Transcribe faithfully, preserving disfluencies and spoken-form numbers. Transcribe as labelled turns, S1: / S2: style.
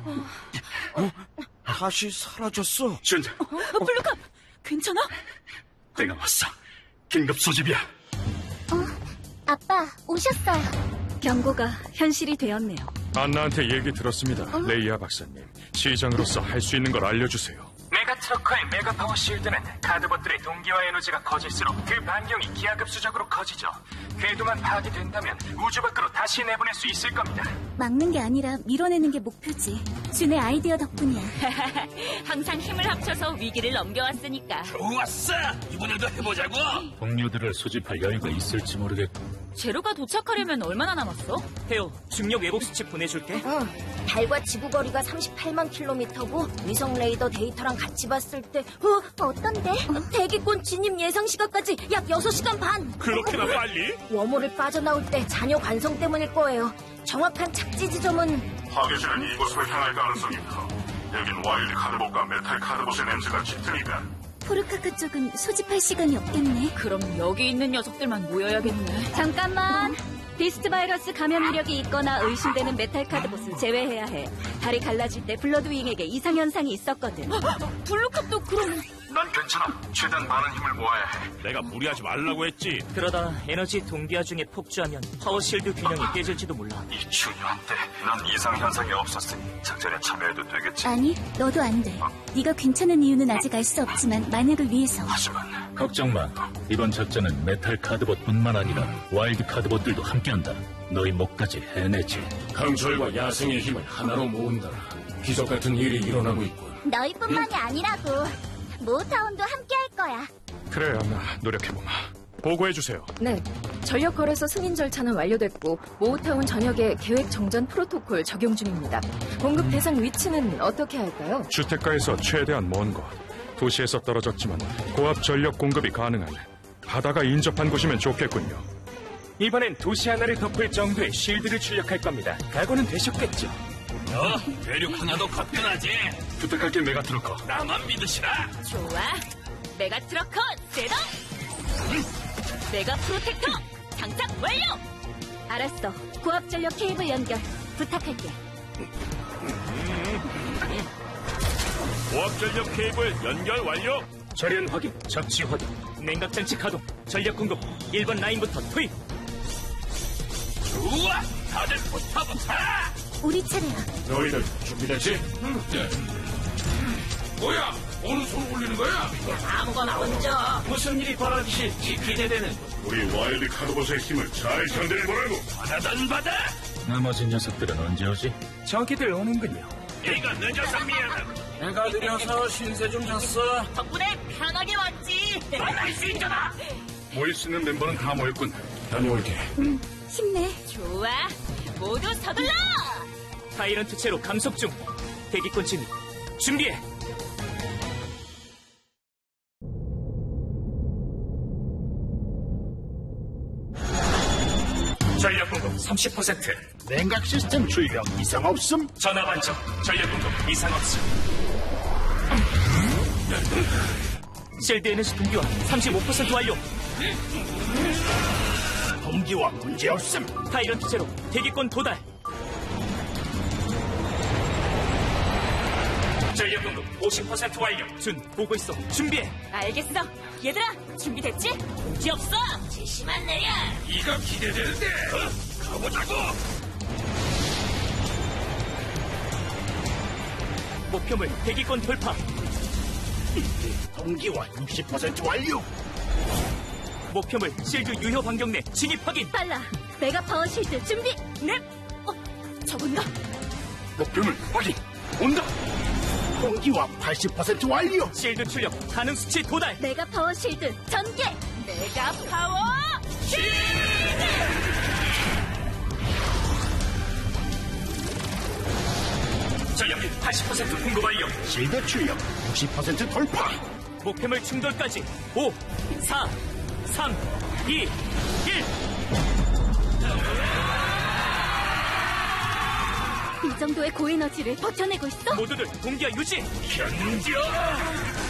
S1: 어? 다시 사라졌어.
S2: 준,
S3: 어, 블루캅, 괜찮아?
S2: 내가 왔어. 긴급 소집이야.
S4: 어, 아빠, 오셨어요.
S3: 경고가 현실이 되었네요.
S5: 안나한테 얘기 들었습니다. 어? 레이아 박사님, 시장으로서 할 수 있는 걸 알려주세요.
S6: 메가트러커의 메가파워 실드는 카드봇들의 동기화 에너지가 커질수록 그 반경이 기하급수적으로 커지죠. 궤도만 파괴된다면 우주 밖으로 다시 내보낼 수 있을 겁니다.
S4: 막는 게 아니라 밀어내는 게 목표지. 준의 아이디어 덕분이야.
S3: 항상 힘을 합쳐서 위기를 넘겨왔으니까.
S2: 좋았어! 이번에도 해보자고!
S7: 동료들을 소집할 여유가 있을지 모르겠고.
S3: 제로가 도착하려면 얼마나 남았어?
S6: 태호, 중력 왜곡 수치 보내줄게.
S8: 응, 달과 지구 거리가 삼십팔만 킬로미터고 위성 레이더 데이터랑 같이 봤을 때 어, 어떤데? 어? 대기권 진입 예상 시간까지 약 여섯 시간 반!
S2: 그렇게나 빨리?
S8: 웜홀을 빠져나올 때 잔여 관성 때문일 거예요. 정확한 착지 지점은...
S9: 파괴지는 이곳으로 향할 가능성이 커. 여긴 와일드 카드봇과 메탈 카드봇의 냄새가 짙으니까.
S4: 포르카크 쪽은 소집할 시간이 없겠네.
S3: 그럼 여기 있는 녀석들만 모여야겠네.
S4: 잠깐만. 비스트 바이러스 감염 이력이 있거나 의심되는 메탈 카드봇은 제외해야 해. 달이 갈라질 때 블러드윙에게 이상현상이 있었거든.
S3: 블루캅도 그럼...
S9: 난 괜찮아. 최대한 많은 힘을 모아야 해.
S2: 내가 무리하지 말라고 했지.
S6: 그러다 에너지 동기화 중에 폭주하면 파워실드 균형이 깨질지도 몰라.
S9: 이 중요한데 난 이상 현상이 없었으니 작전에 참여해도 되겠지.
S4: 아니, 너도 안 돼. 네가 괜찮은 이유는 아직 알 수 없지만 만약을 위해서.
S9: 하지만
S7: 걱정 마. 이번 작전은 메탈 카드봇뿐만 아니라 와일드 카드봇들도 함께한다. 너희 목까지 해내지.
S10: 강철과 야생의 힘을 하나로 모은다. 기적 같은 일이 일어나고 있군.
S4: 너희뿐만이 응? 아니라고. 모타운도 함께 할 거야.
S5: 그래, 안나. 노력해보마. 보고해주세요.
S11: 네. 전력 거래소 승인 절차는 완료됐고 모타운 전역에 계획 정전 프로토콜 적용 중입니다. 공급 대상 위치는 어떻게 할까요?
S5: 주택가에서 최대한 먼 곳. 도시에서 떨어졌지만 고압 전력 공급이 가능한 바다가 인접한 곳이면 좋겠군요.
S6: 이번엔 도시 하나를 덮을 정도의 쉴드를 출력할 겁니다. 각오는 되셨겠죠?
S2: 어? 대륙 하나도 거뜬하지?
S9: 부탁할게, 메가트러커.
S2: 나만 믿으시라.
S3: 좋아. 메가트러커 셋업. 메가 프로텍터 장착 완료.
S4: 알았어. 고압 전력 케이블 연결 부탁할게.
S2: 고압 전력 케이블 연결 완료.
S6: 절연 확인, 접지 확인. 냉각장치 가동. 전력 공급 일 번 라인부터 투입.
S2: 좋아, 다들 붙어붙어.
S4: 우리 차례야.
S10: 너희들 준비됐지?
S2: 응.
S10: 네. 뭐야? 어느 손 올리는 거야?
S6: 아무거나 먼저. 무슨 일이 벌어지실지 기대되는.
S9: 우리 와일드 카드봇의 힘을 잘 상대해보라고.
S2: 받아던 받아.
S7: 나머지 녀석들은 언제 오지?
S6: 저기들 오는군요.
S2: 이거 늦어서 미안하고.
S10: 내가 느려서 신세 좀 졌어.
S3: 덕분에 편하게 왔지.
S2: 만날 수 있잖아.
S9: 모일 수 있는 멤버는 다 모였군.
S10: 다녀올게.
S4: 응, 힘내.
S3: 좋아. 모두 서둘러.
S6: 타이런트 채로 감속 중. 대기권 진입 준비해. 전력 공급 삼십 퍼센트.
S10: 냉각 시스템 출력 이상 없음.
S6: 전화 반점. 전력 공급 이상 없음. 실드 에너지 동기화 삼십오 퍼센트 완료.
S10: 동기화 문제 없음.
S6: 타이런트 제로 대기권 도달. 전력 공급 오십 퍼센트 완료. 준 보고 있어. 준비해.
S3: 알겠어. 얘들아, 준비됐지? 문제 없어. 지시만 내려.
S2: 이거 기대되는데. 어? 가보자고.
S6: 목표물 대기권 돌파.
S10: 동기화 육십 퍼센트 완료.
S6: 목표물 실드 유효 반경 내 진입 확인.
S4: 빨라. 메가 파워 실드 준비.
S3: 네. 어, 저건가?
S10: 목표물 확인. 온다. 동기화 팔십 퍼센트 완료.
S6: 실드 출력 가능 수치 도달.
S4: 메가 파워 실드 전개.
S3: 메가 파워 실드.
S6: 전력 팔십 퍼센트 공급 완료.
S10: 실드 출력 육십 퍼센트 돌파.
S6: 목표물 충돌까지 오, 사, 삼, 이, 일.
S4: 이 정도의 고에너지를 버텨내고 있어?
S6: 모두들 동기화 유지.
S2: 견뎌.